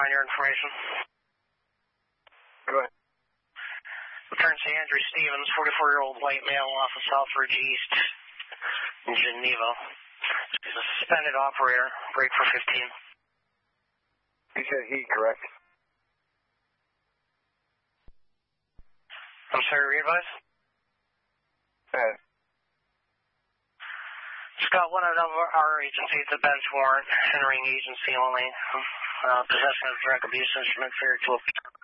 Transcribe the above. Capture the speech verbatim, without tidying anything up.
on your information. Go ahead. Return to Andrew Stevens, forty-four-year-old white male off of Southbridge East in Geneva. He's a suspended operator, break for fifteen. You said he, correct? I'm sorry, re-advise? Go ahead. Scott, one of our agency at the bench warrant, entering agency only, uh, possession of drug abuse instrument fair to a